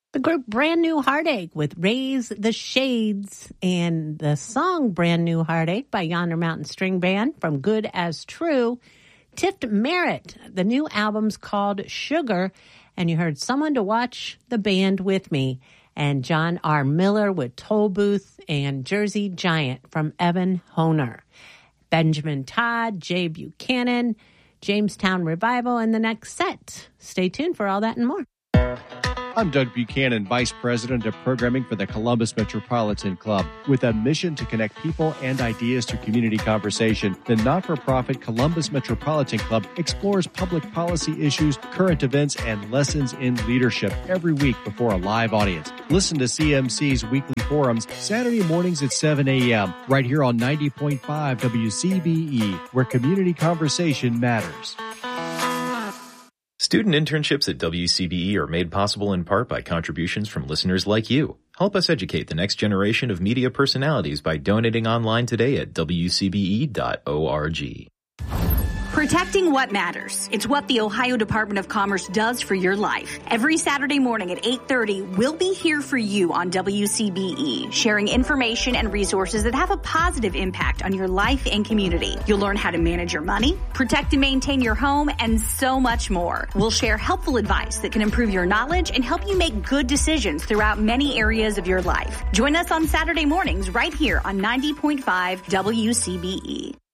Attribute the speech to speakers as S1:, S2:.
S1: The group Brand New Heartache with Raise the Shades, and the song Brand New Heartache by Yonder Mountain String Band from Good as True. Tift Merritt, the new album's called Sugar, and you heard Someone to Watch the Band with Me, and John R. Miller with Toll Booth and Jersey Giant from Evan Honer. Benjamin Todd, Jay Buchanan, Jamestown Revival in the next set. Stay tuned for all that and more.
S2: I'm Doug Buchanan, Vice President of Programming for the Columbus Metropolitan Club. With a mission to connect people and ideas to community conversation, the not-for-profit Columbus Metropolitan Club explores public policy issues, current events, and lessons in leadership every week before a live audience. Listen to CMC's weekly forums Saturday mornings at 7 a.m. right here on 90.5 WCBE, where community conversation matters.
S3: Student internships at WCBE are made possible in part by contributions from listeners like you. Help us educate the next generation of media personalities by donating online today at wcbe.org.
S4: Protecting what matters. It's what the Ohio Department of Commerce does for your life. Every Saturday morning at 8:30, we'll be here for you on WCBE, sharing information and resources that have a positive impact on your life and community. You'll learn how to manage your money, protect and maintain your home, and so much more. We'll share helpful advice that can improve your knowledge and help you make good decisions throughout many areas of your life. Join us on Saturday mornings right here on 90.5 WCBE.